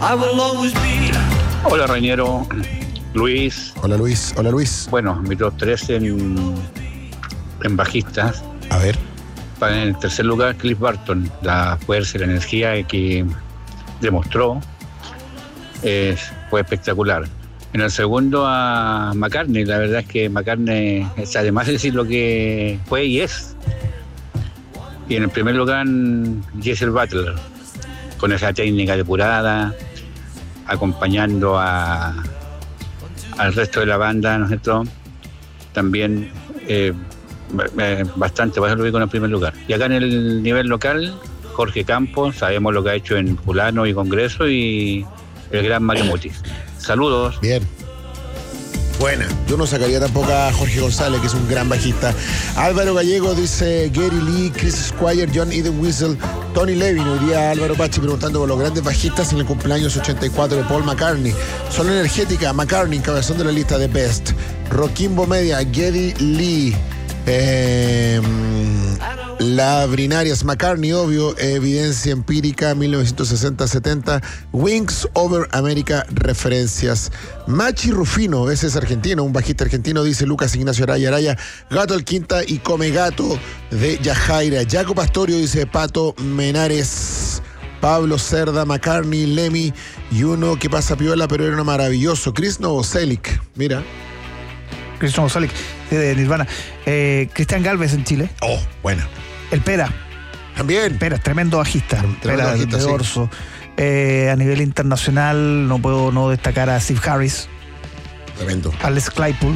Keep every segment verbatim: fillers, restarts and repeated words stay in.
Hola, Reñero. Luis. Hola, Luis. Hola, Luis. Bueno, mi top tres en, en bajistas. A ver. En el tercer lugar, Cliff Burton. La fuerza y la energía que demostró eh, fue espectacular. En el segundo, a McCartney. La verdad es que McCartney, es, además de decir lo que fue y es. Y en el primer lugar, Geezer Butler, con esa técnica depurada, acompañando a, al resto de la banda, ¿no es cierto? También eh, bastante, por eso lo vi con el primer lugar. Y acá en el nivel local, Jorge Campos, sabemos lo que ha hecho en Fulano y Congreso, y el gran Mario Mutis. Saludos. Bien. Buena. Yo no sacaría tampoco a Jorge González, que es un gran bajista. Álvaro Gallego dice Gary Lee, Chris Squire, John Eden Whistle, Tony Levin. Hoy día Álvaro Pachi preguntando por los grandes bajistas en el cumpleaños ochenta y cuatro de Paul McCartney. Solo Energética, McCartney, cabezón de la lista de Best. Roquimbo Media, Gary Lee. Eh, La Brinarias, McCartney, obvio. Evidencia Empírica, mil novecientos sesenta setenta. Wings Over America, referencias. Machi Rufino, ese es argentino, un bajista argentino, dice Lucas Ignacio Araya Araya. Gato el Quinta y Come Gato de Yajaira. Jaco Pastorio dice Pato Menares. Pablo Cerda, McCartney, Lemmy y uno que pasa piola, pero era uno maravilloso. Chris Novoselic, mira. Chris Novoselic, de Nirvana. Eh, Cristian Galvez en Chile. Oh, buena. El Pera. También. Pera, tremendo bajista. Tremendo Pera bajista, de sí. dorso. Eh, a nivel internacional no puedo no destacar a Steve Harris. Tremendo. Alex Claypool.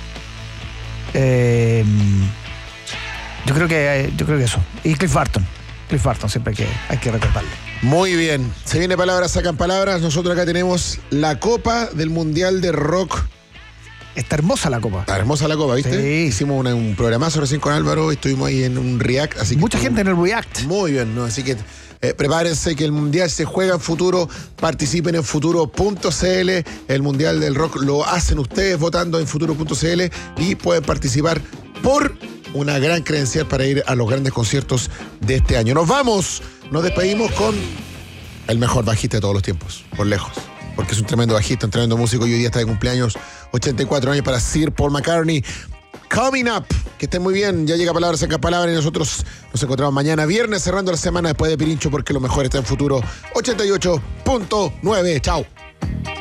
Eh, yo creo que yo creo que eso. Y Cliff Burton. Cliff Burton siempre hay que, hay que recordarle. Muy bien. Se viene Palabras, sacan palabras. Nosotros acá tenemos la Copa del Mundial de Rock. Está hermosa la copa. Está hermosa la copa, ¿viste? Sí. Hicimos una, un programazo recién con Álvaro, estuvimos ahí en un React. Así que Mucha estuvo, gente en el React. Muy bien, ¿no? Así que eh, prepárense que el Mundial se juega en Futuro, participen en futuro punto c l. El Mundial del Rock lo hacen ustedes votando en futuro punto c l y pueden participar por una gran credencial para ir a los grandes conciertos de este año. Nos vamos, nos despedimos con el mejor bajista de todos los tiempos, por lejos. Porque es un tremendo bajista, un tremendo músico y hoy día está de cumpleaños, ochenta y cuatro años para Sir Paul McCartney. Coming up, que estén muy bien, ya llega Palabras, saca palabras y nosotros nos encontramos mañana viernes cerrando la semana después de Pirincho porque lo mejor está en Futuro ochenta y ocho punto nueve. Chao.